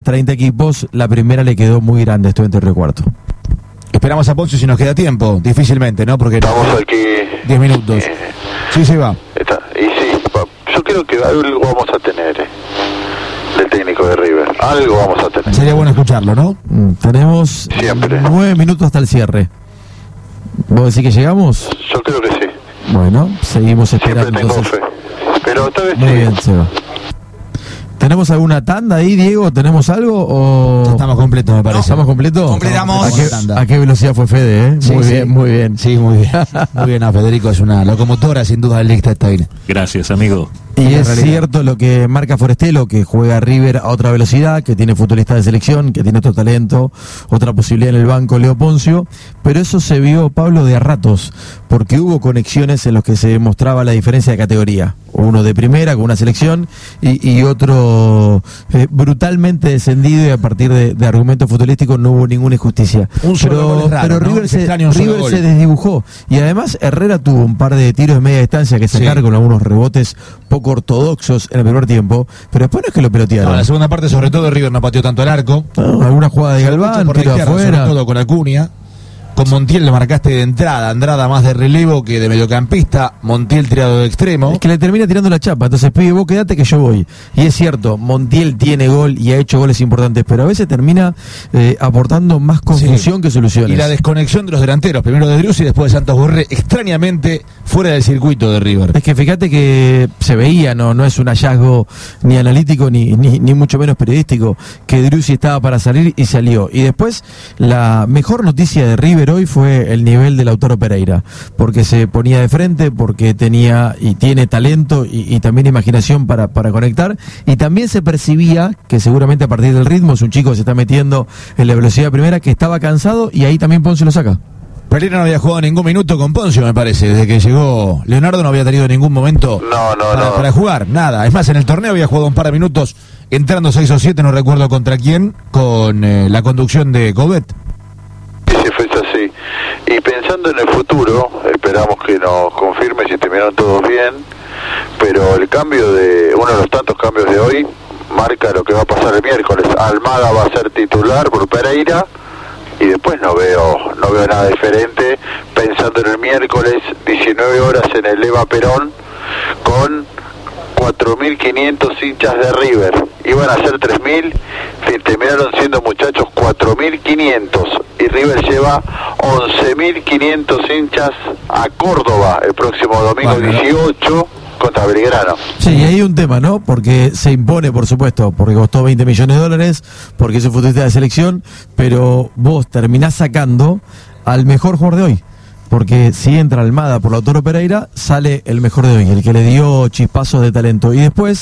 30 equipos, la primera le quedó muy grande a Estudiantes de Río Cuarto. Esperamos a Poncio si nos queda tiempo, difícilmente, ¿no? Porque estamos aquí 10 minutos. Sí, se va. Y sí, yo creo que algo vamos a tener del técnico de River. Algo vamos a tener. Sería bueno escucharlo, ¿no? Tenemos siempre 9 minutos hasta el cierre. ¿Vos decís que llegamos? Yo creo que sí. Bueno, seguimos esperando. Siempre tengo fe. Pero tal vez muy sí. bien, Seba. ¿Tenemos alguna tanda ahí, Diego? ¿Tenemos algo? O... Estamos completos, me parece. ¿Estamos completos? Completamos. ¿A qué velocidad fue Fede, eh? Sí, Muy sí. bien, muy bien. Sí, muy bien. Muy bien, Federico es una locomotora, sin duda, del Liechtenstein. Gracias, amigo. Y es cierto lo que marca Forestelo, que juega River a otra velocidad, que tiene futbolistas de selección, que tiene otro talento, otra posibilidad en el banco, Leo Poncio, pero eso se vio, Pablo, de a ratos, porque hubo conexiones en los que se demostraba la diferencia de categoría. Uno de primera con una selección y otro brutalmente descendido, y a partir de argumentos futbolísticos no hubo ninguna injusticia. Un solo gol es raro, pero ¿no? River, River se desdibujó, y además Herrera tuvo un par de tiros de media distancia que sacar con algunos rebotes poco ortodoxos en el primer tiempo, pero después no es que lo pelotearon. No, la segunda parte, sobre todo, River no pateó tanto el arco. No, alguna jugada de Galván, por la tiro izquierda, afuera. sobre todo con Acuña. Con Montiel le marcaste de entrada, Andrada más de relevo que de mediocampista, Montiel tirado de extremo. Es que le termina tirando la chapa, entonces pibe, vos quedate que yo voy. Y es cierto, Montiel tiene gol y ha hecho goles importantes, pero a veces termina aportando más confusión que soluciones. Y la desconexión de los delanteros, primero de Driussi y después de Santos Borré, extrañamente fuera del circuito de River. Es que fíjate que se veía, no es un hallazgo ni analítico ni mucho menos periodístico, que Driussi estaba para salir y salió. Y después, la mejor noticia de River hoy fue el nivel de Lautaro Pereira, porque se ponía de frente, porque tenía y tiene talento y también imaginación para conectar, y también se percibía que seguramente a partir del ritmo es un chico que se está metiendo en la velocidad primera, que estaba cansado, y ahí también Ponce lo saca. Pereira no había jugado ningún minuto con Poncio, me parece. Desde que llegó Leonardo no había tenido ningún momento para jugar, nada. Es más, en el torneo había jugado un par de minutos, entrando 6 o 7, no recuerdo contra quién, con la conducción de Covet. Sí, fue así. Y pensando en el futuro, esperamos que nos confirme si terminaron todos bien, pero el cambio uno de los tantos cambios de hoy marca lo que va a pasar el miércoles. Almada va a ser titular por Pereira, y después no veo nada diferente, pensando en el miércoles, 19 horas en el Eva Perón, con 4.500 hinchas de River. Iban a ser 3.000, terminaron siendo, muchachos, 4.500, y River lleva 11.500 hinchas a Córdoba el próximo domingo 18 contra Belgrano. Sí, y hay un tema, ¿no? Porque se impone, por supuesto, porque costó $20 millones, porque es un futbolista de selección, pero vos terminás sacando al mejor jugador de hoy. Porque si entra Almada por Lautaro Pereira, sale el mejor de hoy, el que le dio chispazos de talento. Y después,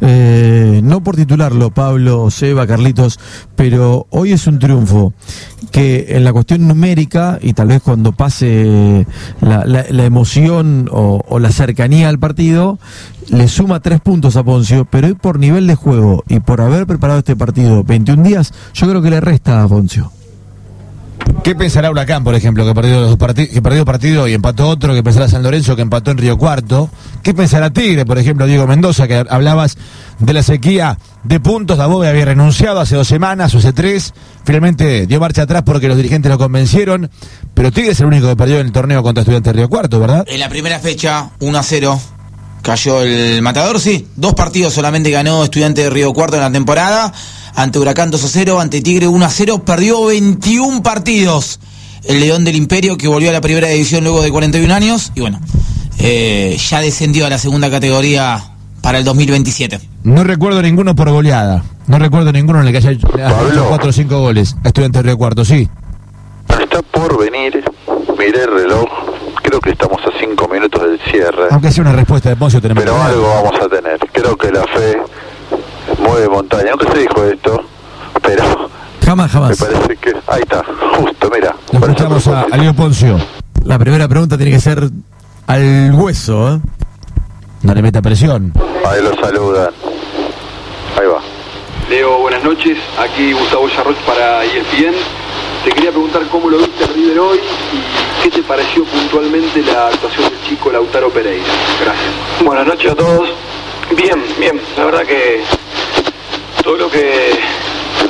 no por titularlo, Pablo, Seba, Carlitos, pero hoy es un triunfo que en la cuestión numérica, y tal vez cuando pase la emoción o la cercanía al partido, le suma 3 puntos a Poncio, pero hoy por nivel de juego y por haber preparado este partido 21 días, yo creo que le resta a Poncio. ¿Qué pensará Huracán, por ejemplo, que perdió partido y empató otro? ¿Qué pensará San Lorenzo, que empató en Río Cuarto? ¿Qué pensará Tigre, por ejemplo, Diego Mendoza, que hablabas de la sequía de puntos? Dabove había renunciado hace 2 semanas o hace 3, finalmente dio marcha atrás porque los dirigentes lo convencieron, pero Tigre es el único que perdió en el torneo contra Estudiantes de Río Cuarto, ¿verdad? En la primera fecha, 1-0, cayó el Matador, sí, 2 partidos solamente ganó Estudiantes de Río Cuarto en la temporada. Ante Huracán 2-0, ante Tigre 1-0, perdió 21 partidos el León del Imperio, que volvió a la primera división luego de 41 años, y bueno, ya descendió a la segunda categoría para el 2027. No recuerdo ninguno por goleada, no recuerdo ninguno en el que haya hecho 4 o 5 goles Estudiantes de Río Cuarto, sí. Está por venir, miré el reloj, creo que estamos a 5 minutos del cierre. Aunque sea una respuesta de Poncio, tenemos pero algo vamos a tener, creo que la fe mueve montaña, aunque se dijo esto, pero jamás me parece que ahí está, justo, mira. Lo escuchamos a Leo Poncio. La primera pregunta tiene que ser al hueso, ¿eh? No le meta presión. Ahí lo saludan. Ahí va. Leo, buenas noches, aquí Gustavo Yarroch para ESPN. Te quería preguntar cómo lo viste el River hoy y qué te pareció puntualmente la actuación del chico Lautaro Pereira. Gracias. Buenas noches a todos. Bien, la verdad que todo lo que